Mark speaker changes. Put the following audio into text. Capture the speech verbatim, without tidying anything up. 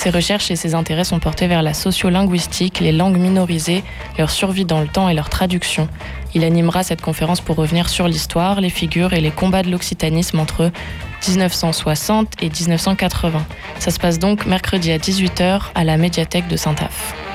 Speaker 1: Ses recherches et ses intérêts sont portés vers la sociolinguistique, les langues minorisées, leur survie dans le temps et leur traduction. Il animera cette conférence pour revenir sur l'histoire, les figures et les combats de l'occitanisme entre dix-neuf cent soixante et dix-neuf cent quatre-vingts. Ça se passe donc mercredi à dix-huit heures à la médiathèque de Saint-Aphe.